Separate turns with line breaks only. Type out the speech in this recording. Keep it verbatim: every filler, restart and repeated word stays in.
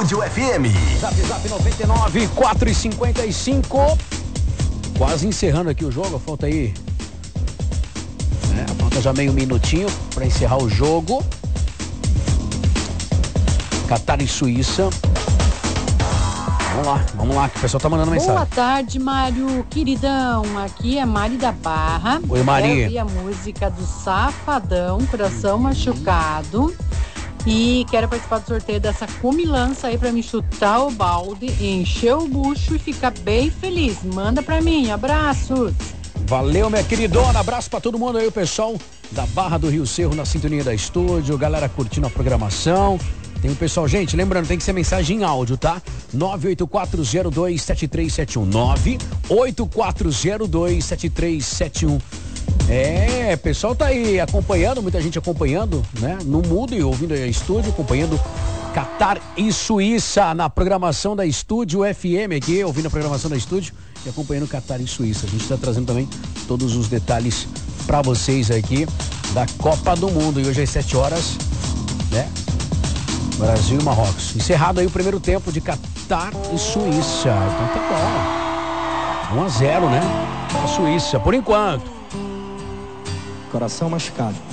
Estúdio F M.
Zap Zap noventa e nove, quatro e cinquenta e cinco. Quase encerrando aqui o jogo, falta aí. É, falta já meio minutinho para encerrar o jogo. Catar e Suíça. Vamos lá, vamos lá, que o pessoal tá mandando mensagem.
Boa tarde, Mário, queridão. Aqui é Mari da Barra.
Oi, Mari.
Eu vi a música do Safadão, Coração Machucado. E quero participar do sorteio dessa comilança aí pra me chutar o balde, encher o bucho e ficar bem feliz. Manda pra mim, abraços.
Valeu, minha queridona, abraço pra todo mundo aí, o pessoal da Barra do Rio Cerro na sintonia da estúdio, galera curtindo a programação. Tem o pessoal, gente, lembrando, tem que ser mensagem em áudio, tá? nove oito quatro zero dois sete três sete um, nove oito quatro zero dois sete três sete um. É, pessoal tá aí acompanhando, muita gente acompanhando, né? No mudo e ouvindo aí a estúdio, acompanhando Catar e Suíça na programação da Estúdio F M aqui, ouvindo a programação da estúdio e acompanhando Catar e Suíça. A gente tá trazendo também todos os detalhes pra vocês aqui da Copa do Mundo. E hoje às sete horas, né? Brasil e Marrocos. Encerrado aí o primeiro tempo de Catar e Suíça. Então tá bom. um a zero, né? A Suíça, por enquanto.
Coração Machucado.